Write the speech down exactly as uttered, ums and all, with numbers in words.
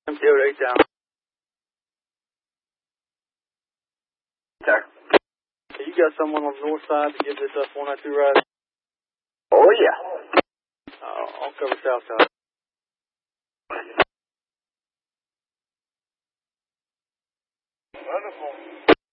M T O eight down. Sir. Okay, you got someone on the north side to give this uh, four nine two ride? Oh, yeah. Uh, I'll cover south side. Wonderful.